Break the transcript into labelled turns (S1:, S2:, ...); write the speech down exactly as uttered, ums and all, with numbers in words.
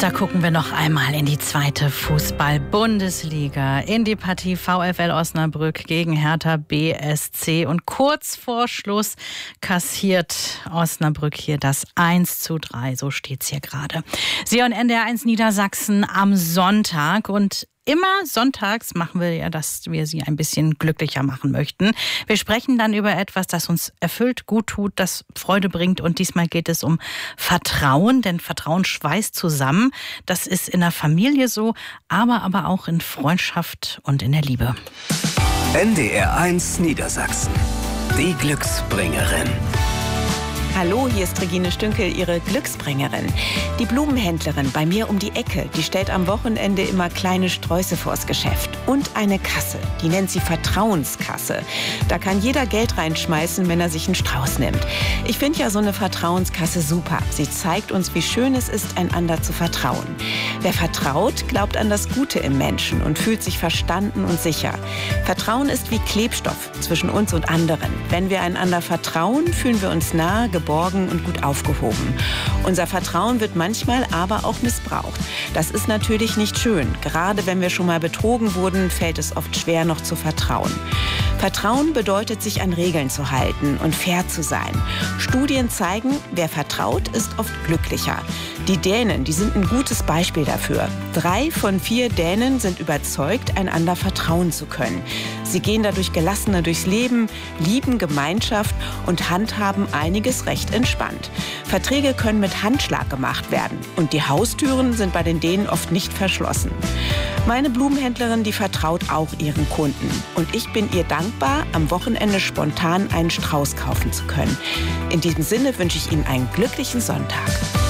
S1: Da gucken wir noch einmal in die zweite Fußball-Bundesliga, in die Partie VfL Osnabrück gegen Hertha B S C. Und kurz vor Schluss kassiert Osnabrück hier das eins zu drei. So steht's hier gerade. Sie hören N D R eins Niedersachsen am Sonntag und immer sonntags machen wir ja, dass wir Sie ein bisschen glücklicher machen möchten. Wir sprechen dann über etwas, das uns erfüllt, gut tut, das Freude bringt. Und diesmal geht es um Vertrauen, denn Vertrauen schweißt zusammen. Das ist in der Familie so, aber, aber auch in Freundschaft und in der Liebe.
S2: N D R eins Niedersachsen, die Glücksbringerin.
S3: Hallo, hier ist Regine Stünkel, Ihre Glücksbringerin. Die Blumenhändlerin bei mir um die Ecke, die stellt am Wochenende immer kleine Sträuße vors Geschäft. Und eine Kasse, die nennt sie Vertrauenskasse. Da kann jeder Geld reinschmeißen, wenn er sich einen Strauß nimmt. Ich finde ja so eine Vertrauenskasse super. Sie zeigt uns, wie schön es ist, einander zu vertrauen. Wer vertraut, glaubt an das Gute im Menschen und fühlt sich verstanden und sicher. Vertrauen ist wie Klebstoff zwischen uns und anderen. Wenn wir einander vertrauen, fühlen wir uns nah, geborgen und gut aufgehoben. Unser Vertrauen wird manchmal aber auch missbraucht. Das ist natürlich nicht schön. Gerade wenn wir schon mal betrogen wurden, fällt es oft schwer, noch zu vertrauen. Vertrauen bedeutet, sich an Regeln zu halten und fair zu sein. Studien zeigen, wer vertraut, ist oft glücklicher. Die Dänen, die sind ein gutes Beispiel dafür. Drei von vier Dänen sind überzeugt, einander vertrauen zu können. Sie gehen dadurch gelassener durchs Leben, lieben Gemeinschaft und handhaben einiges recht entspannt. Verträge können mit Handschlag gemacht werden und die Haustüren sind bei den Dänen oft nicht verschlossen. Meine Blumenhändlerin, die vertraut auch ihren Kunden. Und ich bin ihr dankbar, am Wochenende spontan einen Strauß kaufen zu können. In diesem Sinne wünsche ich Ihnen einen glücklichen Sonntag.